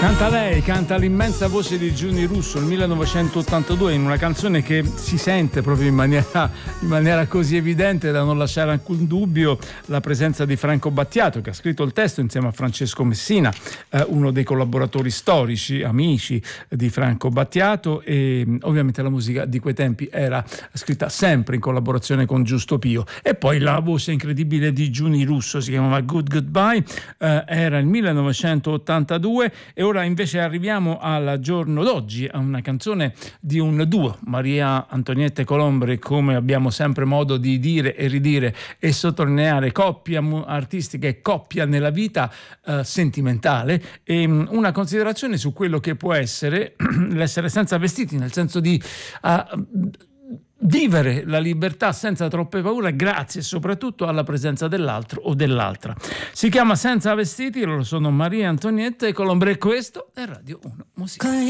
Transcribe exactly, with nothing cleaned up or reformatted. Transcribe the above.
Canta lei, canta l'immensa voce di Giuni Russo nel millenovecentottantadue in una canzone che si sente proprio in maniera, in maniera così evidente da non lasciare alcun dubbio la presenza di Franco Battiato, che ha scritto il testo insieme a Francesco Messina, eh, uno dei collaboratori storici, amici di Franco Battiato, e ovviamente la musica di quei tempi era scritta sempre in collaborazione con Giusto Pio. E poi la voce incredibile di Giuni Russo si chiamava Good Goodbye, eh, era il millenovecentottantadue. E ora invece arriviamo al giorno d'oggi, a una canzone di un duo, Maria Antonietta Colombre, come abbiamo sempre modo di dire e ridire e sottolineare, coppia artistica e coppia nella vita eh, sentimentale, e um, una considerazione su quello che può essere l'essere senza vestiti, nel senso di uh, vivere la libertà senza troppe paure, grazie soprattutto alla presenza dell'altro o dell'altra. Si chiama Senza Vestiti, loro sono Maria Antonietta e Colombre, e questo è Radio uno Musica.